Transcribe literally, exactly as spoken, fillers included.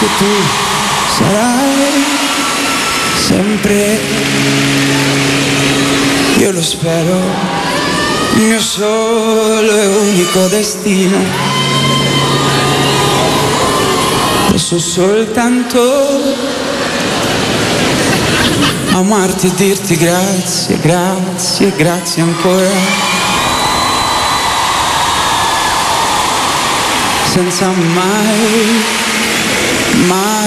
che tu sarai sempre, io lo spero, il mio solo e unico destino. Posso soltanto amarti e dirti grazie, grazie, grazie ancora, senza mai, mai